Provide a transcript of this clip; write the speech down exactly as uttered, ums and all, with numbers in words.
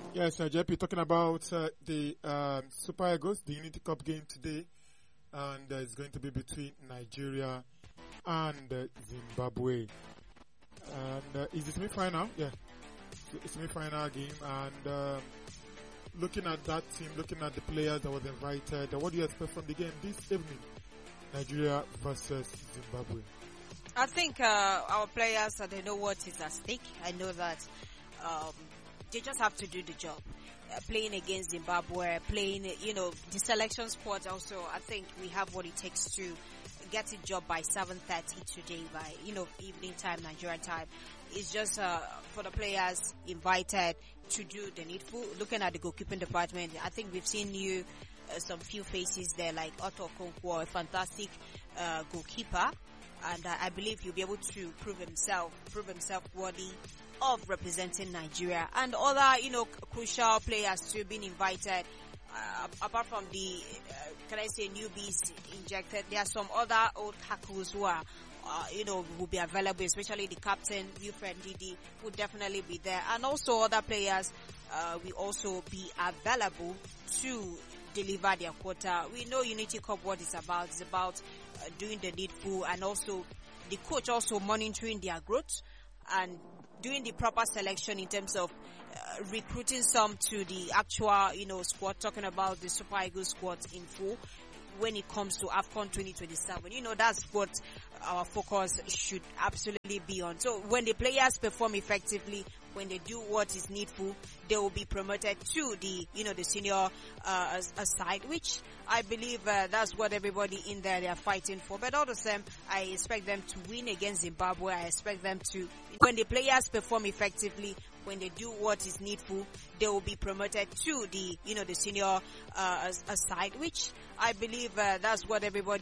Yes, uh, J P, talking about uh, the um, Super Eagles, the Unity Cup game today, and uh, it's going to be between Nigeria and uh, Zimbabwe. And uh, is the semi-final? Yeah, it's the semi-final game. And um, looking at that team, looking at the players that was invited, uh, what do you expect from the game this evening? Nigeria versus Zimbabwe. I think uh, our players, uh, they know what is at stake. I know that um, they just have to do the job. Uh, playing against Zimbabwe, playing, you know, the selection squad also, I think we have what it takes to get the job by seven thirty today by, you know, evening time, Nigerian time. It's just uh, for the players invited to do the needful. Looking at the goalkeeping department, I think we've seen you uh, some few faces there like Otto Okonkwo, a fantastic uh, goalkeeper. And uh, I believe he'll be able to prove himself, prove himself worthy of representing Nigeria. And other, you know, crucial players to being invited. Uh, apart from the, uh, can I say, newbies injected, there are some other old tackles who are, uh, you know, will be available, especially the captain, Wilfred Ndidi, will definitely be there. And also other players uh, will also be available to deliver their quota. We know Unity Cup what it's about. It's about uh, doing the needful, and also the coach also monitoring their growth and doing the proper selection in terms of uh, recruiting some to the actual, you know, squad, talking about the Super Eagles squad in full when it comes to AFCON twenty twenty-seven. You know, that's what our focus should absolutely be on. So when the players perform effectively, when they do what is needful, they will be promoted to the, you know, the senior uh, side, which I believe uh, that's what everybody in there, they are fighting for. But all the same, I expect them to win against Zimbabwe. I expect them to, when the players perform effectively, when they do what is needful, they will be promoted to the, you know, the senior uh, side, which I believe uh, that's what everybody